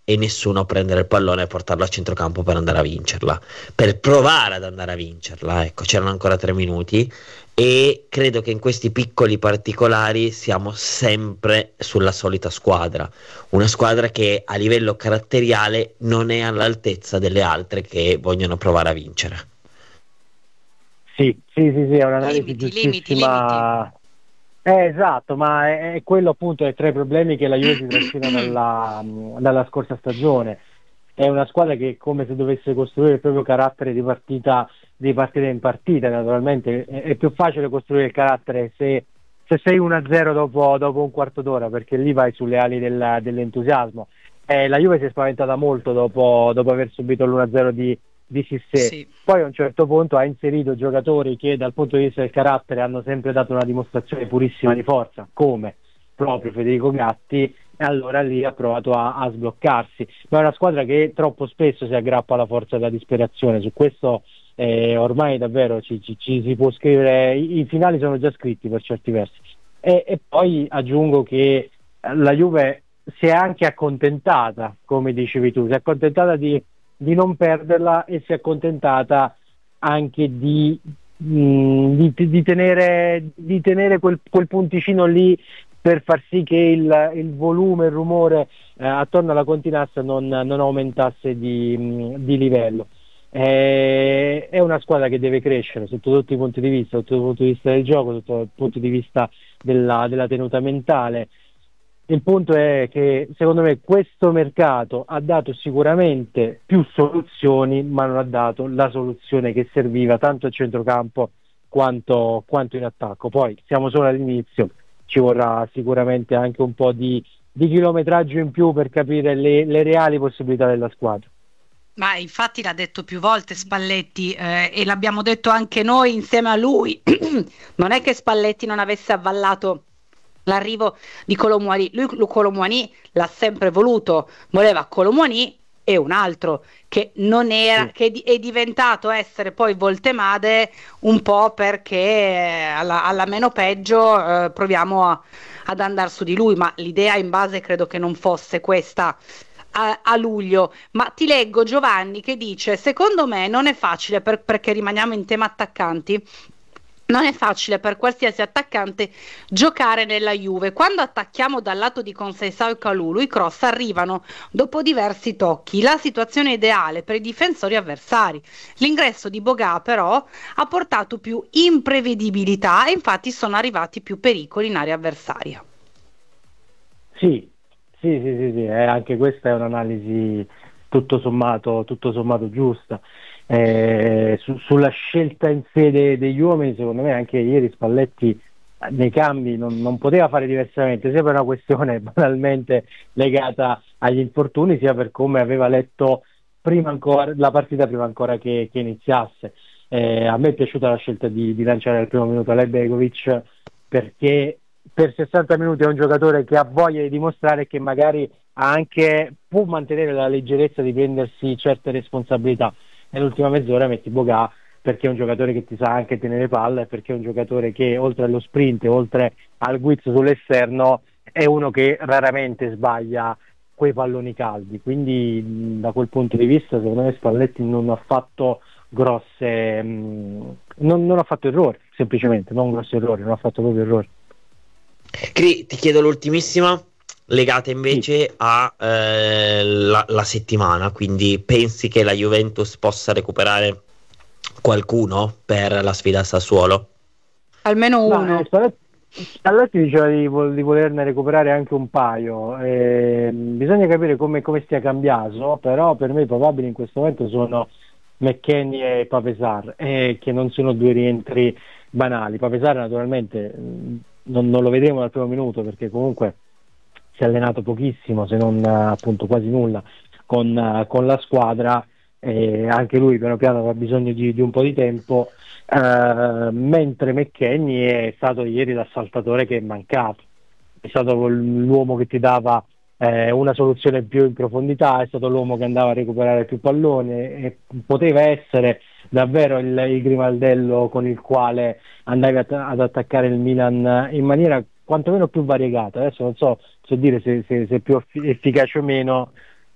e nessuno a prendere il pallone e portarlo a centrocampo per andare a vincerla, per provare ad andare a vincerla. Ecco, c'erano ancora 3 minuti e credo che in questi piccoli particolari siamo sempre sulla solita squadra, una squadra che a livello caratteriale non è all'altezza delle altre che vogliono provare a vincere. Sì, sì, sì, sì, è un'analisi Limiti, limiti, limiti. giustissima. Esatto, ma è quello appunto è tra i problemi che la Juve si trascina dalla scorsa stagione. È una squadra che è come se dovesse costruire il proprio carattere di partita in partita. Naturalmente è più facile costruire il carattere se sei 1-0 dopo un quarto d'ora, perché lì vai sulle ali dell'entusiasmo. La Juve si è spaventata molto dopo aver subito l'1-0 di Cissé. Sì. Poi a un certo punto ha inserito giocatori che dal punto di vista del carattere hanno sempre dato una dimostrazione purissima di forza, come proprio Federico Gatti, e allora lì ha provato a sbloccarsi. Ma è una squadra che troppo spesso si aggrappa alla forza della disperazione. Su questo ormai davvero ci si può scrivere, i finali sono già scritti per certi versi. E poi aggiungo che la Juve si è anche accontentata, come dicevi tu, si è accontentata di non perderla e si è accontentata anche di tenere quel punticino lì per far sì che il volume, il rumore attorno alla Continassa non aumentasse di livello. È una squadra che deve crescere sotto tutti i punti di vista, sotto il punto di vista del gioco, sotto il punto di vista della tenuta mentale. Il punto è che secondo me questo mercato ha dato sicuramente più soluzioni, ma non ha dato la soluzione che serviva tanto a centrocampo quanto in attacco. Poi siamo solo all'inizio, ci vorrà sicuramente anche un po' di chilometraggio in più per capire le reali possibilità della squadra. Ma infatti l'ha detto più volte Spalletti, e l'abbiamo detto anche noi insieme a lui. Non è che Spalletti non avesse avvallato l'arrivo di Colomouani, lui Colomouani l'ha sempre voluto, voleva Colomouani e un altro che non era, Sì. che è diventato essere poi Voltemade un po' perché alla meno peggio proviamo ad andare su di lui, ma l'idea in base credo che non fosse questa a luglio. Ma ti leggo Giovanni che dice: secondo me non è facile perché rimaniamo in tema attaccanti. Non è facile per qualsiasi attaccante giocare nella Juve. Quando attacchiamo dal lato di Conceição e Kalulu, i cross arrivano dopo diversi tocchi. La situazione ideale per i difensori avversari. L'ingresso di Boga però ha portato più imprevedibilità e infatti sono arrivati più pericoli in area avversaria. Sì, sì, sì, sì, sì, anche questa è un'analisi tutto sommato giusta. Sulla scelta in sé degli uomini, secondo me anche ieri Spalletti nei cambi non poteva fare diversamente, sia per una questione banalmente legata agli infortuni, sia per come aveva letto prima ancora, la partita prima ancora che iniziasse. A me è piaciuta la scelta di lanciare al primo minuto Alej Begovic, perché per 60 minuti è un giocatore che ha voglia di dimostrare che magari può mantenere la leggerezza di prendersi certe responsabilità. Nell'ultima mezz'ora metti Boga perché è un giocatore che ti sa anche tenere palla e perché è un giocatore che oltre allo sprint, oltre al guizzo sull'esterno, è uno che raramente sbaglia quei palloni caldi. Quindi da quel punto di vista secondo me Spalletti non ha fatto non ha fatto errori, semplicemente, non grossi errori, non ha fatto proprio errori. Ti chiedo l'ultimissima, legata invece Sì. a la settimana, quindi pensi che la Juventus possa recuperare qualcuno per la sfida a Sassuolo? Almeno Ma uno. Spalletti diceva di volerne recuperare anche un paio. Bisogna capire come stia cambiato, però per me i probabili in questo momento sono McKennie e Pape-Sarr, che non sono due rientri banali. Pape-Sarr naturalmente non lo vedremo dal primo minuto perché comunque si è allenato pochissimo, se non appunto quasi nulla con la squadra, anche lui piano piano avrà bisogno di un po' di tempo, mentre McKennie è stato ieri l'assaltatore che è mancato, è stato l'uomo che ti dava una soluzione più in profondità, è stato l'uomo che andava a recuperare più palloni e poteva essere davvero il grimaldello con il quale andavi ad attaccare il Milan in maniera quantomeno più variegata. Adesso non so dire se è più efficace o meno,